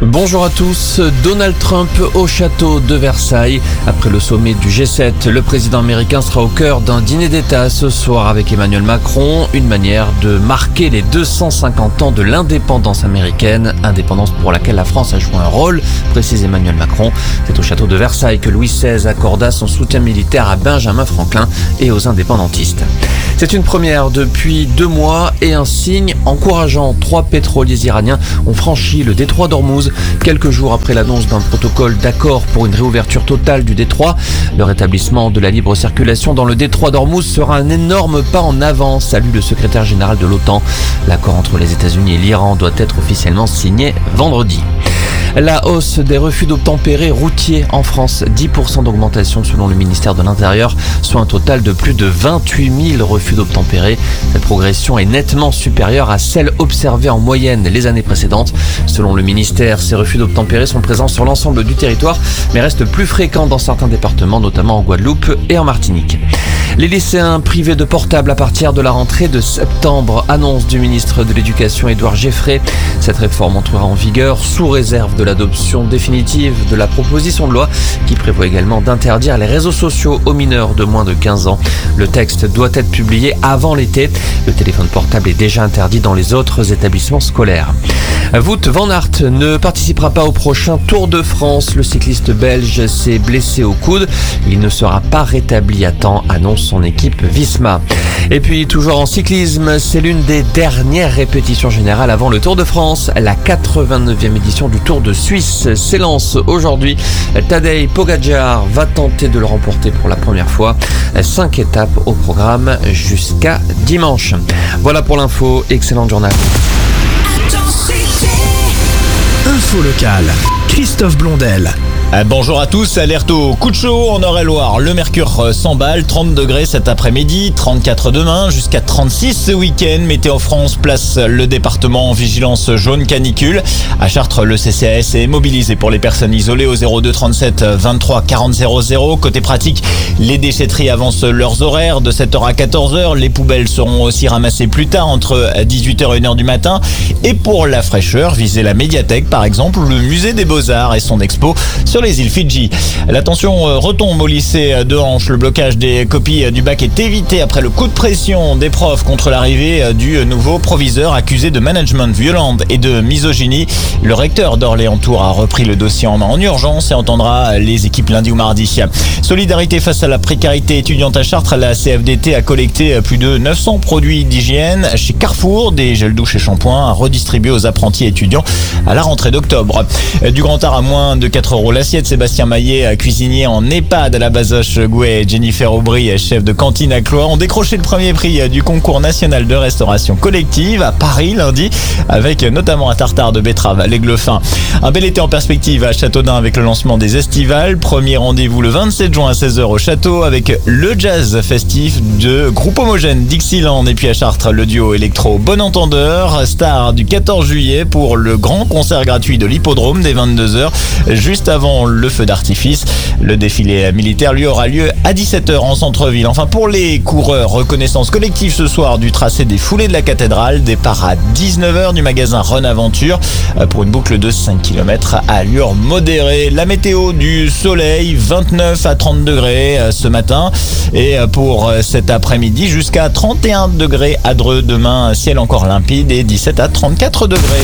Bonjour à tous. Donald Trump au château de Versailles. Après le sommet du G7, le président américain sera au cœur d'un dîner d'État ce soir avec Emmanuel Macron. Une manière de marquer les 250 ans de l'indépendance américaine, indépendance pour laquelle la France a joué un rôle, précise Emmanuel Macron. C'est au château de Versailles que Louis XVI accorda son soutien militaire à Benjamin Franklin et aux indépendantistes. C'est une première depuis 2 mois et un signe encourageant. 3 pétroliers iraniens ont franchi le détroit d'Ormuz quelques jours après l'annonce d'un protocole d'accord pour une réouverture totale du détroit. Le rétablissement de la libre circulation dans le détroit d'Ormuz sera un énorme pas en avant, salue le secrétaire général de l'OTAN. L'accord entre les États-Unis et l'Iran doit être officiellement signé vendredi. La hausse des refus d'obtempérer routiers en France, 10% d'augmentation selon le ministère de l'Intérieur, soit un total de plus de 28 000 refus d'obtempérer. Cette progression est nettement supérieure à celle observée en moyenne les années précédentes. Selon le ministère, ces refus d'obtempérer sont présents sur l'ensemble du territoire, mais restent plus fréquents dans certains départements, notamment en Guadeloupe et en Martinique. Les lycéens privés de portables à partir de la rentrée de septembre, annonce du ministre de l'Éducation Édouard Geoffrey. Cette réforme entrera en vigueur sous réserve de l'adoption définitive de la proposition de loi qui prévoit également d'interdire les réseaux sociaux aux mineurs de moins de 15 ans. Le texte doit être publié avant l'été. Le téléphone portable est déjà interdit dans les autres établissements scolaires. Wout van Aert ne participera pas au prochain Tour de France. Le cycliste belge s'est blessé au coude. Il ne sera pas rétabli à temps, annonce son équipe Visma. Et puis toujours en cyclisme, c'est l'une des dernières répétitions générales avant le Tour de France. La 89e édition du Tour de Suisse s'élance aujourd'hui. Tadej Pogačar va tenter de le remporter pour la première fois. 5 étapes au programme jusqu'à dimanche. Voilà pour l'info, excellente journée. Info locale, Christophe Blondel. Bonjour à tous, alerte au coup de chaud en Eure-et-Loire. Le mercure s'emballe, 30 degrés cet après-midi, 34 demain, jusqu'à 36 ce week-end. Météo France place le département en vigilance jaune canicule. À Chartres, le CCAS est mobilisé pour les personnes isolées au 02 37 23 40 00. Côté pratique, les déchetteries avancent leurs horaires de 7h à 14h. Les poubelles seront aussi ramassées plus tard, entre 18h et 1h du matin. Et pour la fraîcheur, visez la médiathèque par exemple, le musée des Beaux-Arts et son expo sur les îles Fidji. La tension retombe au lycée de Hanche. Le blocage des copies du bac est évité après le coup de pression des profs contre l'arrivée du nouveau proviseur accusé de management violent et de misogynie. Le recteur d'Orléans-Tours a repris le dossier en main en urgence et entendra les équipes lundi ou mardi. Solidarité face à la précarité étudiante à Chartres, la CFDT a collecté plus de 900 produits d'hygiène chez Carrefour, des gels douche et shampoings à redistribuer aux apprentis étudiants à la rentrée d'octobre. Du Grand Art à moins de 4 € l'assiette. Sébastien Maillet, cuisinier en EHPAD à la Bazoche Gouet, et Jennifer Aubry, chef de cantine à Cloix, ont décroché le premier prix du concours national de restauration collective à Paris lundi, avec notamment un tartare de betterave à l'Aigle fin. Un bel été en perspective à Châteaudun avec le lancement des estivales. Premier rendez-vous le 27 juin à 16h au château avec le jazz festif de Groupe Homogène Dixieland. Et puis à Chartres, le duo électro Bon Entendeur, star du 14 juillet pour le grand concert gratuit de l'hippodrome dès 22h, juste avant le feu d'artifice. Le défilé militaire lui aura lieu à 17h en centre-ville. Enfin, pour les coureurs, reconnaissance collective ce soir du tracé des foulées de la cathédrale. Départ à 19h du magasin Run Aventure pour une boucle de 5 km à allure modérée. La météo du soleil, 29 à 30 degrés ce matin. Et pour cet après-midi, jusqu'à 31 degrés à Dreux. Demain, ciel encore limpide et 17 à 34 degrés.